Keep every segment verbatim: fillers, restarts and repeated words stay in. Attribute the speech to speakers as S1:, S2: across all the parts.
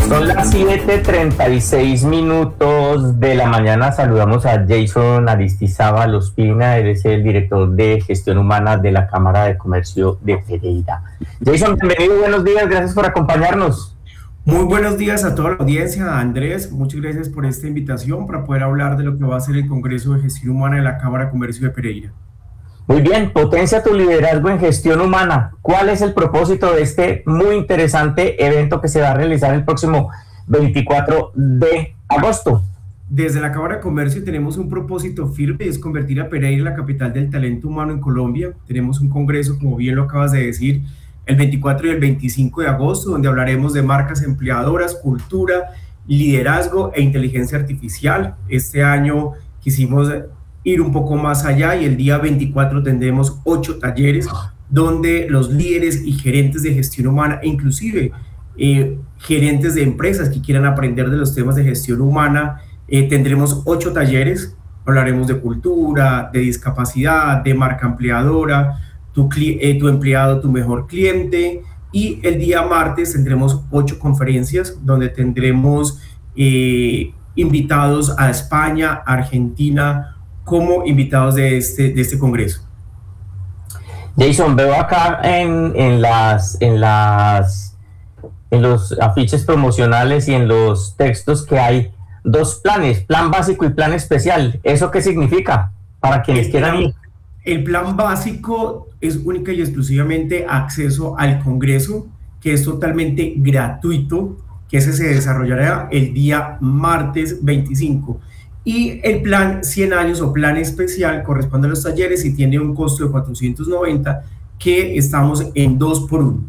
S1: Son las siete treinta y seis minutos de la mañana. Saludamos a Jason Aristizábal Ospina, él es el director de gestión humana de la Cámara de Comercio de Pereira. Jason, bienvenido, buenos días, gracias por acompañarnos.
S2: Muy buenos días a toda la audiencia. Andrés, muchas gracias por esta invitación para poder hablar de lo que va a ser el Congreso de Gestión Humana de la Cámara de Comercio de Pereira.
S1: Muy bien, potencia tu liderazgo en gestión humana. ¿Cuál es el propósito de este muy interesante evento que se va a realizar el próximo veinticuatro de agosto?
S2: Desde la Cámara de Comercio tenemos un propósito firme, es convertir a Pereira en la capital del talento humano en Colombia. Tenemos un congreso, como bien lo acabas de decir, el veinticuatro y el veinticinco de agosto, donde hablaremos de marcas empleadoras, cultura, liderazgo e inteligencia artificial. Este año quisimos ir un poco más allá y el día veinticuatro tendremos ocho talleres donde los líderes y gerentes de gestión humana, e inclusive eh, gerentes de empresas que quieran aprender de los temas de gestión humana, eh, tendremos ocho talleres. Hablaremos de cultura, de discapacidad, de marca empleadora, tu, eh, tu empleado, tu mejor cliente. Y el día martes tendremos ocho conferencias donde tendremos eh, invitados a España, Argentina, como invitados de este, de este congreso.
S1: Jason, veo acá en, en, las, en, las, en los afiches promocionales y en los textos que hay dos planes, plan básico y plan especial. ¿Eso qué significa para quienes quieran ir?
S2: El plan básico es única y exclusivamente acceso al congreso, que es totalmente gratuito, que ese se desarrollará el día martes veinticinco. Y el plan cien años o plan especial corresponde a los talleres y tiene un costo de cuatrocientos noventa, que estamos en dos por uno.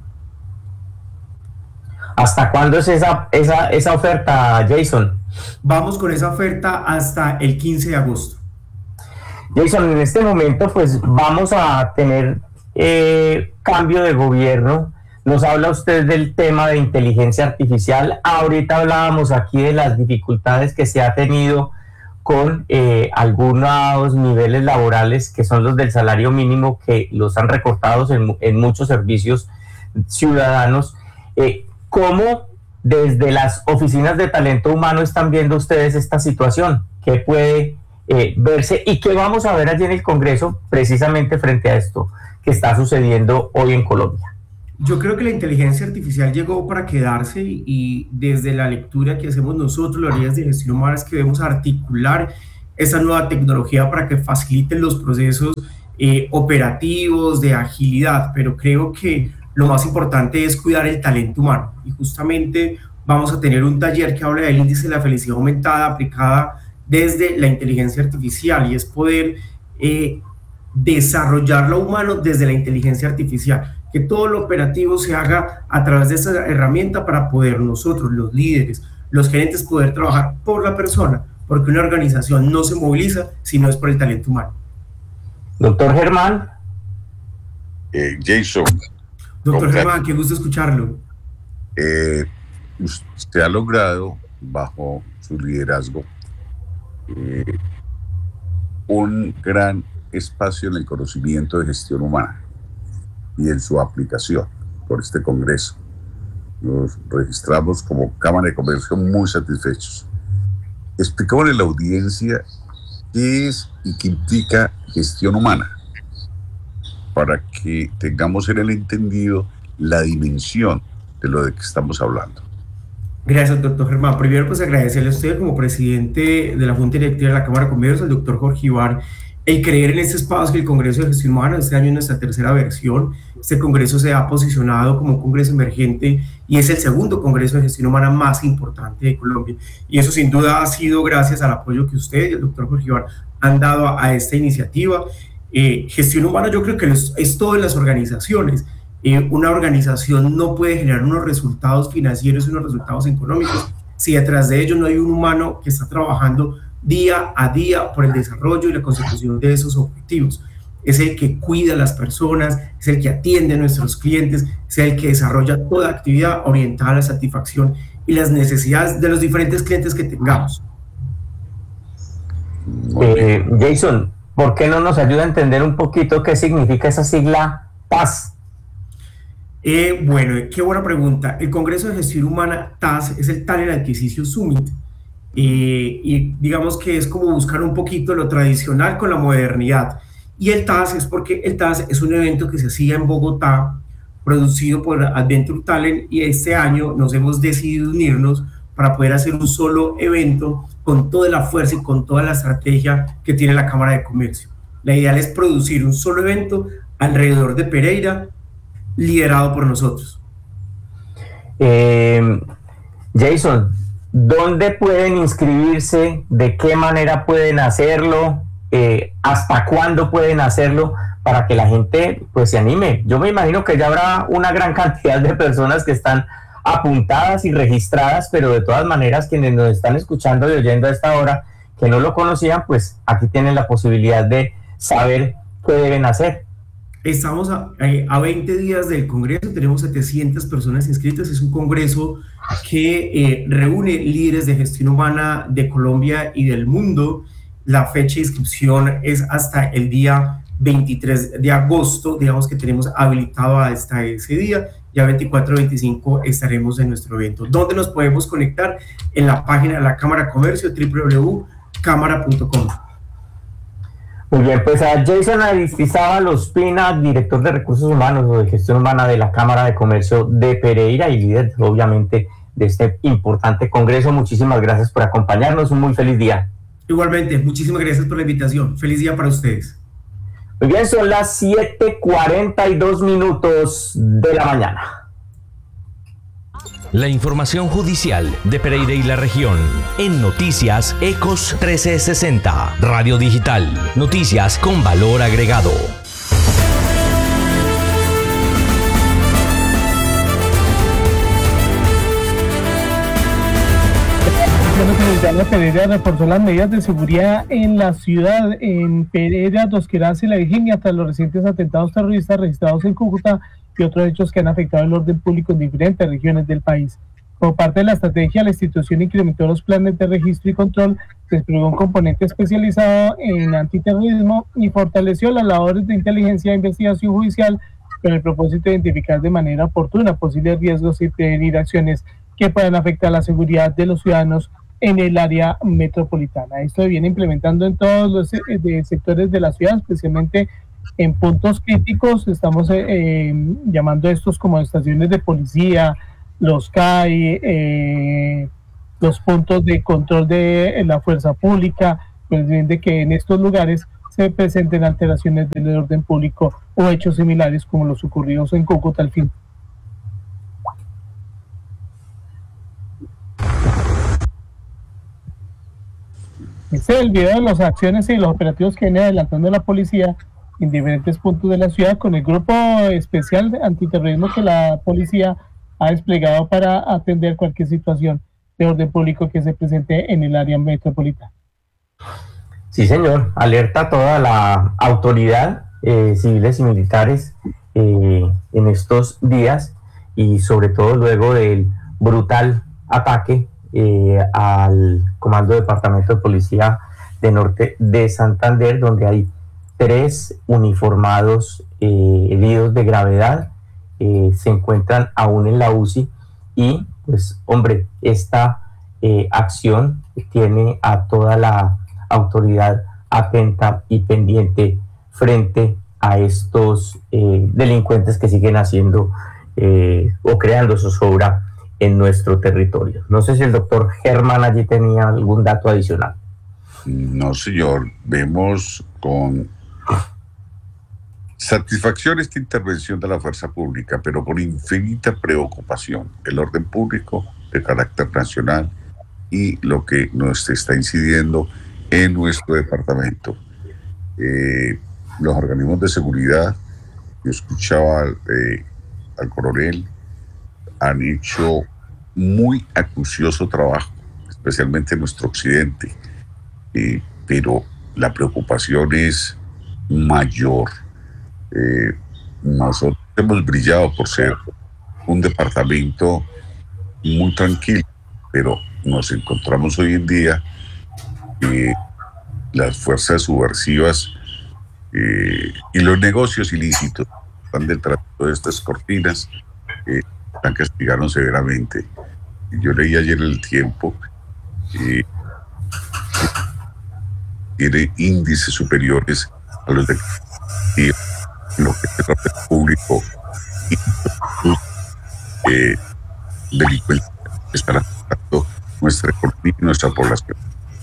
S1: ¿Hasta cuándo es esa, esa, esa oferta, Jason?
S2: Vamos con esa oferta hasta el quince de agosto.
S1: Jason, en este momento pues vamos a tener eh, cambio de gobierno. Nos habla usted del tema de inteligencia artificial. Ahorita hablábamos aquí de las dificultades que se ha tenido con eh, algunos niveles laborales que son los del salario mínimo, que los han recortado en, en muchos servicios ciudadanos. Eh, ¿Cómo desde las oficinas de talento humano están viendo ustedes esta situación? ¿Qué puede eh, verse y qué vamos a ver allí en el Congreso precisamente frente a esto que está sucediendo hoy en Colombia?
S2: Yo creo que la inteligencia artificial llegó para quedarse y desde la lectura que hacemos nosotros, las áreas de gestión humana, es que debemos articular esa nueva tecnología para que faciliten los procesos eh, operativos de agilidad, pero creo que lo más importante es cuidar el talento humano y justamente vamos a tener un taller que habla del índice de la felicidad aumentada aplicada desde la inteligencia artificial y es poder eh, desarrollar lo humano desde la inteligencia artificial. Que todo lo operativo se haga a través de esa herramienta para poder nosotros, los líderes, los gerentes, poder trabajar por la persona, porque una organización no se moviliza si no es por el talento humano.
S1: Doctor Germán.
S3: Eh, Jason.
S2: Doctor Germán, qué gusto escucharlo.
S3: Eh, usted ha logrado, bajo su liderazgo, eh, un gran espacio en el conocimiento de gestión humana y en su aplicación por este Congreso. Nos registramos como Cámara de Comercio muy satisfechos. Explicamos a la audiencia qué es y qué implica gestión humana, para que tengamos en el entendido la dimensión de lo de que estamos hablando.
S2: Gracias, doctor Germán. Primero, pues agradecerle a usted como presidente de la Junta Directiva de la Cámara de Comercio, al doctor Jorge Ibar, el creer en este espacio que el Congreso de Gestión Humana, este año es nuestra tercera versión. Este Congreso se ha posicionado como un Congreso emergente y es el segundo Congreso de Gestión Humana más importante de Colombia. Y eso sin duda ha sido gracias al apoyo que usted y el doctor Jorge Ibar han dado a, a esta iniciativa. Eh, gestión humana yo creo que es, es todo en las organizaciones. Eh, una organización no puede generar unos resultados financieros y unos resultados económicos si detrás de ellos no hay un humano que está trabajando día a día por el desarrollo y la consecución de esos objetivos. Es el que cuida a las personas, es el que atiende a nuestros clientes, es el que desarrolla toda actividad orientada a la satisfacción y las necesidades de los diferentes clientes que tengamos.
S1: Eh, Jason, ¿por qué no nos ayuda a entender un poquito qué significa esa sigla P A S?
S2: Eh, bueno, qué buena pregunta. El Congreso de Gestión Humana, T A S, es el Talent Acquisition Summit. Eh, y digamos que es como buscar un poquito lo tradicional con la modernidad. Y el T A S es porque el T A S es un evento que se hacía en Bogotá, producido por Adventure Talent, y este año nos hemos decidido unirnos para poder hacer un solo evento con toda la fuerza y con toda la estrategia que tiene la Cámara de Comercio. La idea es producir un solo evento alrededor de Pereira, liderado por nosotros.
S1: Eh, Jason, ¿dónde pueden inscribirse? ¿De qué manera pueden hacerlo? Eh, ¿Hasta cuándo pueden hacerlo? Para que la gente pues se anime. Yo me imagino que ya habrá una gran cantidad de personas que están apuntadas y registradas, pero de todas maneras quienes nos están escuchando y oyendo a esta hora que no lo conocían, pues aquí tienen la posibilidad de saber qué deben hacer.
S2: Estamos a, a veinte días del Congreso, tenemos setecientas personas inscritas. Es un Congreso que eh, reúne líderes de gestión humana de Colombia y del mundo. La fecha de inscripción es hasta el día veintitrés de agosto, digamos que tenemos habilitado hasta ese día. Ya veinticuatro y veinticinco estaremos en nuestro evento. ¿Dónde nos podemos conectar? En la página de la Cámara de Comercio, doble u doble u doble u punto cámara punto com.
S1: Muy bien, pues a Jason Aristizábal Ospina, director de Recursos Humanos o de Gestión Humana de la Cámara de Comercio de Pereira y líder, obviamente, de este importante congreso. Muchísimas gracias por acompañarnos. Un muy feliz día.
S2: Igualmente, muchísimas gracias por la invitación. Feliz día para ustedes.
S1: Muy bien, son las siete cuarenta y dos minutos de la mañana.
S4: La información judicial de Pereira y la región en Noticias Ecos trece sesenta, Radio Digital, noticias con valor agregado.
S5: La Pereira reforzó las medidas de seguridad en la ciudad. En Pereira, Dos Quebradas y La Virginia, tras los recientes atentados terroristas registrados en Cúcuta y otros hechos que han afectado el orden público en diferentes regiones del país. Como parte de la estrategia, la institución incrementó los planes de registro y control, desplegó un componente especializado en antiterrorismo y fortaleció las labores de inteligencia e investigación judicial con el propósito de identificar de manera oportuna posibles riesgos y prevenir acciones que puedan afectar la seguridad de los ciudadanos en el área metropolitana. Esto se viene implementando en todos los eh, sectores de la ciudad, especialmente en puntos críticos. Estamos eh, eh, llamando a estos como estaciones de policía, los C A I, eh, los puntos de control de la fuerza pública, pues bien de que en estos lugares se presenten alteraciones del orden público o hechos similares como los ocurridos en Cúcuta al fin. Este es el video de las acciones y los operativos que viene adelantando la policía en diferentes puntos de la ciudad con el grupo especial de antiterrorismo que la policía ha desplegado para atender cualquier situación de orden público que se presente en el área metropolitana.
S1: Sí, señor. Alerta a toda la autoridad, eh, civiles y militares, eh, en estos días y sobre todo luego del brutal ataque eh, al Comando Departamento de Policía de Norte de Santander, donde hay tres uniformados eh, heridos de gravedad, eh, se encuentran aún en la U C I y, pues, hombre, esta eh, acción tiene a toda la autoridad atenta y pendiente frente a estos eh, delincuentes que siguen haciendo eh, o creando zozobra en nuestro territorio. No sé si el doctor Germán allí tenía algún dato adicional.
S3: No, señor. Vemos con satisfacción esta intervención de la fuerza pública, pero con infinita preocupación el orden público de carácter nacional y lo que nos está incidiendo en nuestro departamento. Eh, los organismos de seguridad, yo escuchaba eh, al coronel, han hecho muy acucioso trabajo, especialmente en nuestro occidente, eh, pero la preocupación es mayor. Eh, nosotros hemos brillado por ser un departamento muy tranquilo, pero nos encontramos hoy en día que las fuerzas subversivas eh, y los negocios ilícitos están detrás de estas cortinas eh, la castigaron severamente. Yo leí ayer El Tiempo, eh, tiene índices superiores a los de lo que es el orden público y eh, delincuencia que están afectando nuestra economía y nuestra población.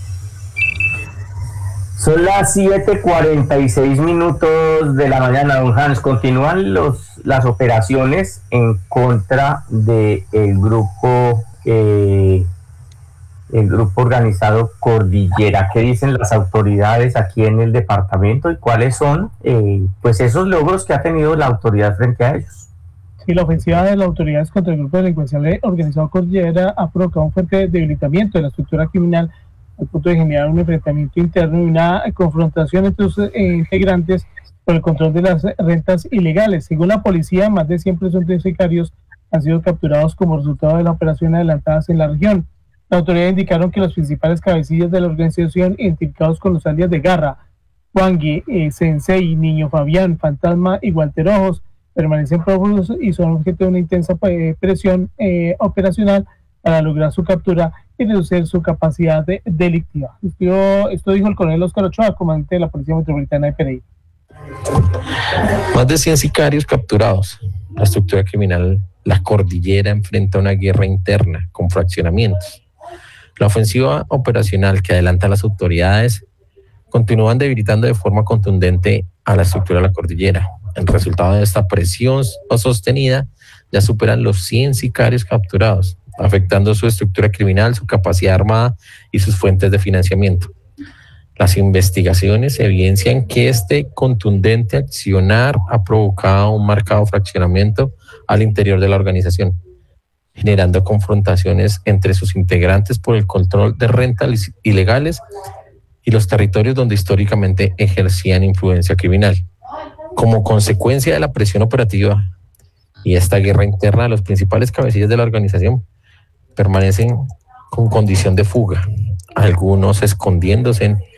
S1: Son las siete cuarenta y seis minutos de la mañana, don Hans. Continúan los, las operaciones en contra del grupo eh, el grupo organizado Cordillera. ¿Qué dicen las autoridades aquí en el departamento y cuáles son eh, pues esos logros que ha tenido la autoridad frente a ellos?
S5: Sí, la ofensiva de las autoridades contra el grupo delincuencial organizado Cordillera ha provocado un fuerte debilitamiento de la estructura criminal al punto de generar un enfrentamiento interno y una confrontación entre sus eh, integrantes por el control de las rentas ilegales. Según la policía, más de cien presuntos sicarios han sido capturados como resultado de la operación adelantadas en la región. Las autoridades indicaron que los principales cabecillas de la organización, identificados con los alias de Garra, Juangui, eh, Sensei, Niño Fabián, Fantasma y Walter Ojos, permanecen prófugos y son objeto de una intensa eh, presión eh, operacional para lograr su captura y reducir su capacidad de, delictiva. Esto, esto dijo el coronel Óscar Ochoa, comandante de la Policía Metropolitana de Pereira.
S6: Más de cien sicarios capturados. La estructura criminal La Cordillera enfrenta una guerra interna con fraccionamientos. La ofensiva operacional que adelantan las autoridades continúan debilitando de forma contundente a la estructura de La Cordillera. El resultado de esta presión sostenida ya superan los cien sicarios capturados, afectando su estructura criminal, su capacidad armada y sus fuentes de financiamiento. Las investigaciones evidencian que este contundente accionar ha provocado un marcado fraccionamiento al interior de la organización, generando confrontaciones entre sus integrantes por el control de rentas ilegales y los territorios donde históricamente ejercían influencia criminal. Como consecuencia de la presión operativa y esta guerra interna, los principales cabecillas de la organización permanecen con condición de fuga, algunos escondiéndose en